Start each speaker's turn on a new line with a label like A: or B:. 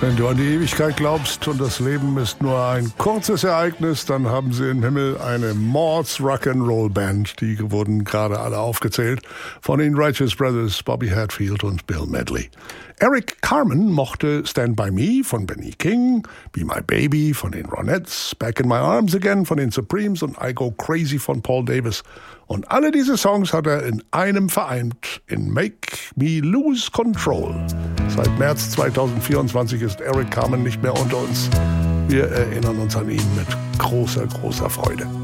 A: Wenn du an die Ewigkeit glaubst und das Leben ist nur ein kurzes Ereignis, dann haben sie im Himmel eine Mords Rock'n'Roll Band. Die wurden gerade alle aufgezählt. Von den Righteous Brothers, Bobby Hatfield und Bill Medley. Eric Carmen mochte Stand By Me von Benny King, Be My Baby von den Ronettes, Back in My Arms Again von den Supremes und I Go Crazy von Paul Davis. Und alle diese Songs hat er in einem vereint, in Make Me Lose Control. Seit März 2024 ist Eric Carmen nicht mehr unter uns. Wir erinnern uns an ihn mit großer, großer Freude.